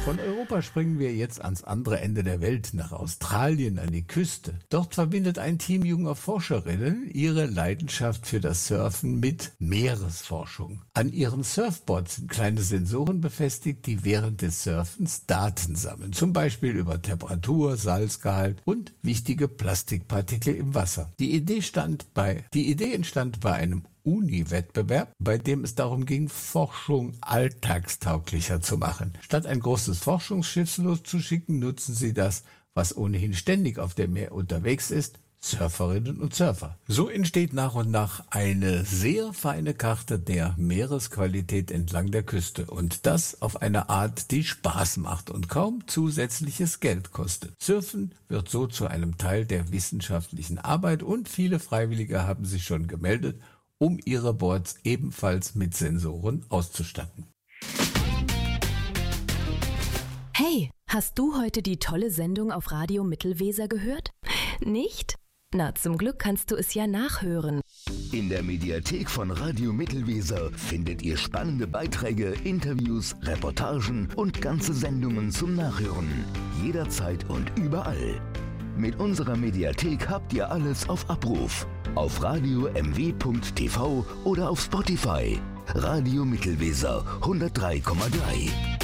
Von Europa springen wir jetzt ans andere Ende der Welt, nach Australien, an die Küste. Dort verbindet ein Team junger Forscherinnen ihre Leidenschaft für das Surfen mit Meeresforschung. An ihren Surfboards sind kleine Sensoren befestigt, die während des Surfens Daten sammeln, zum Beispiel über Temperatur, Salzgehalt und wichtige Plastikpartikel im Wasser. Die Idee entstand bei einem Uni-Wettbewerb, bei dem es darum ging, Forschung alltagstauglicher zu machen. Statt ein großes Forschungsschiff loszuschicken, nutzen sie das, was ohnehin ständig auf dem Meer unterwegs ist, Surferinnen und Surfer. So entsteht nach und nach eine sehr feine Karte der Meeresqualität entlang der Küste und das auf eine Art, die Spaß macht und kaum zusätzliches Geld kostet. Surfen wird so zu einem Teil der wissenschaftlichen Arbeit und viele Freiwillige haben sich schon gemeldet, um ihre Boards ebenfalls mit Sensoren auszustatten. Hey, hast du heute die tolle Sendung auf Radio Mittelweser gehört? Nicht? Na, zum Glück kannst du es ja nachhören. In der Mediathek von Radio Mittelweser findet ihr spannende Beiträge, Interviews, Reportagen und ganze Sendungen zum Nachhören. Jederzeit und überall. Mit unserer Mediathek habt ihr alles auf Abruf. Auf radio-mw.tv oder auf Spotify. Radio Mittelweser 103,3.